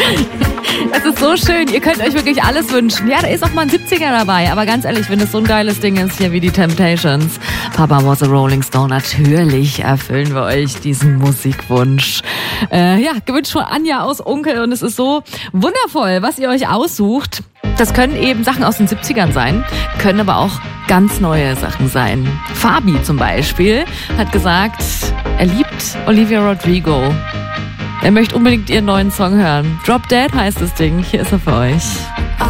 Es ist so schön. Ihr könnt euch wirklich alles wünschen. Ja, da ist auch mal ein 70er dabei. Aber ganz ehrlich, wenn es so ein geiles Ding ist, hier wie die Temptations, Papa was a Rolling Stone, natürlich erfüllen wir euch diesen Musikwunsch. Gewünscht von Anja aus Unkel. Und es ist so wundervoll, was ihr euch aussucht. Das können eben Sachen aus den 70ern sein, können aber auch ganz neue Sachen sein. Fabi zum Beispiel hat gesagt, er liebt Olivia Rodrigo. Er möchte unbedingt ihren neuen Song hören. Drop Dead heißt das Ding. Hier ist er für euch.